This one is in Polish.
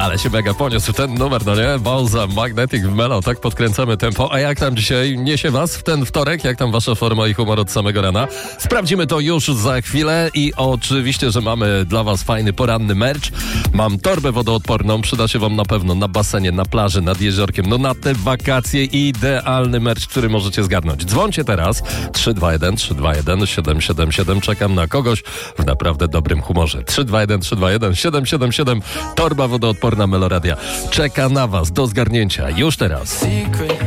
Ale się mega poniósł ten numer, no nie? Bauza, Magnetic w Melo, tak podkręcamy tempo. A jak tam dzisiaj niesie was w ten wtorek? Jak tam wasza forma i humor od samego rana? Sprawdzimy to już za chwilę i oczywiście, że mamy dla was fajny poranny merch. Mam torbę wodoodporną, przyda się wam na pewno na basenie, na plaży, nad jeziorkiem, no na te wakacje idealny merch, który możecie zgarnąć. Dzwońcie teraz 321 321 777. Czekam na kogoś w naprawdę dobrym humorze. 321 321 777. Torba wodoodporna Meloradia czeka na was do zgarnięcia już teraz.